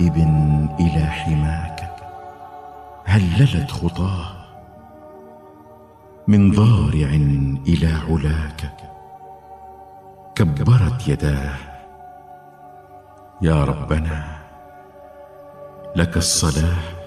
تائب إلى حماك، هللت خطاه من ضارع إلى علاك، كبرت يداه. يا ربنا لك الصلاة